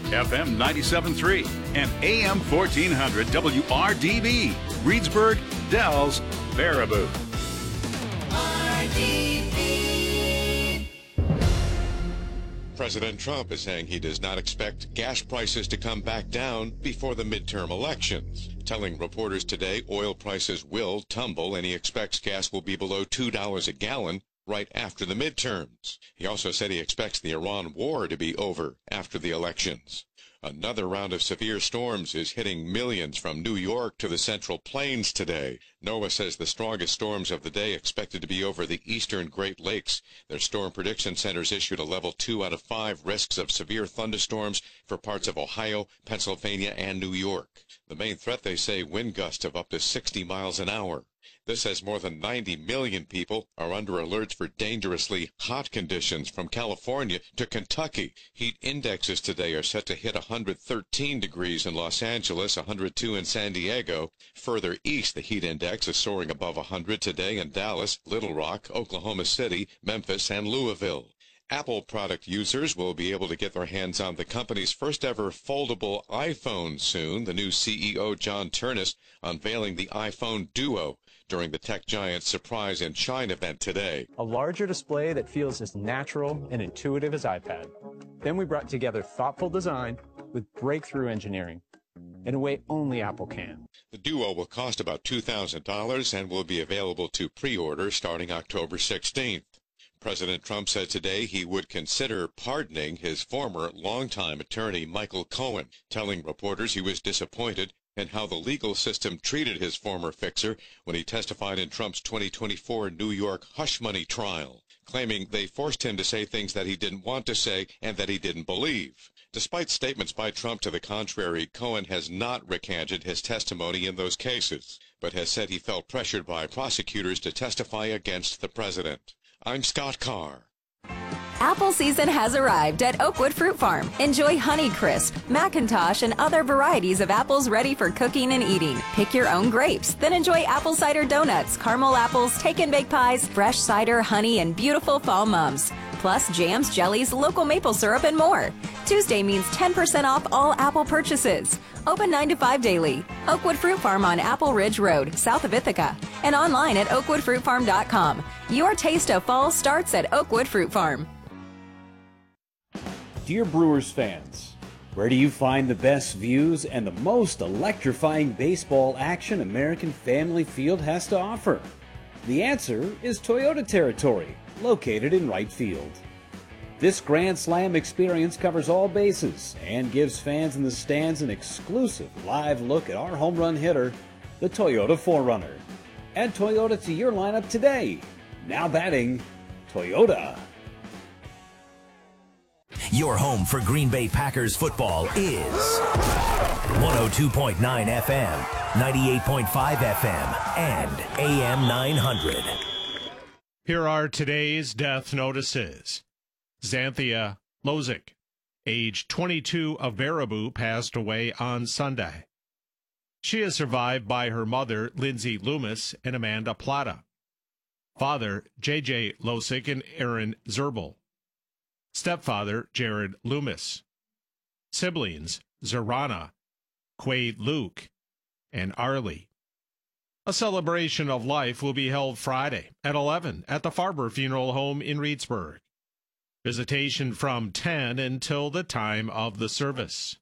FM 97.3 and AM 1400 WRDB, Reedsburg, Dells, Baraboo. President Trump is saying he does not expect gas prices to come back down before the midterm elections, telling reporters today oil prices will tumble and he expects gas will be below $2 a gallon right after the midterms. He also said he expects the Iran war to be over after the elections. Another round of severe storms is hitting millions from New York to the Central Plains today. NOAA says the strongest storms of the day expected to be over the eastern Great Lakes. Their storm prediction centers issued a level 2 out of 5 risks of severe thunderstorms for parts of Ohio, Pennsylvania, and New York. The main threat, they say, wind gusts of up to 60 miles an hour. This as more than 90 million people are under alerts for dangerously hot conditions from California to Kentucky. Heat indexes today are set to hit 113 degrees in Los Angeles, 102 in San Diego. Further east, the heat index is soaring above 100 today in Dallas, Little Rock, Oklahoma City, Memphis, and Louisville. Apple product users will be able to get their hands on the company's first ever foldable iPhone soon. The new CEO, John Ternus, unveiling the iPhone Duo during the tech giant's Surprise in Shine event today. A larger display that feels as natural and intuitive as iPad. Then we brought together thoughtful design with breakthrough engineering in a way only Apple can. The Duo will cost about $2,000 and will be available to pre-order starting October 16th. President Trump said today he would consider pardoning his former longtime attorney Michael Cohen, telling reporters he was disappointed in how the legal system treated his former fixer when he testified in Trump's 2024 New York hush money trial, claiming they forced him to say things that he didn't want to say and that he didn't believe. Despite statements by Trump to the contrary, Cohen has not recanted his testimony in those cases, but has said he felt pressured by prosecutors to testify against the president. I'm Scott Carr. Apple season has arrived at Oakwood Fruit Farm. Enjoy Honeycrisp, Macintosh, and other varieties of apples ready for cooking and eating. Pick your own grapes, then enjoy apple cider donuts, caramel apples, take-and-bake pies, fresh cider, honey, and beautiful fall mums. Plus jams, jellies, local maple syrup, and more. Tuesday means 10% off all Apple purchases. Open 9 to 5 daily. Oakwood Fruit Farm on Apple Ridge Road, south of Ithaca. And online at oakwoodfruitfarm.com. Your taste of fall starts at Oakwood Fruit Farm. Dear Brewers fans, where do you find the best views and the most electrifying baseball action American Family Field has to offer? The answer is Toyota territory, located in right field. This Grand Slam experience covers all bases and gives fans in the stands an exclusive live look at our home run hitter, the Toyota 4Runner. Add Toyota to your lineup today. Now batting, Toyota. Your home for Green Bay Packers football is 102.9 FM, 98.5 FM, and AM 900. Here are today's death notices. Xanthia Lozic, age 22 of Baraboo, passed away on Sunday. She is survived by her mother, Lindsay Loomis, and Amanda Plata. Father, J.J. Lozic and Aaron Zerbel. Stepfather, Jared Loomis. Siblings, Zorana, Quade Luke, and Arlie. A celebration of life will be held Friday at 11 at the Farber Funeral Home in Reedsburg. Visitation from 10 until the time of the service.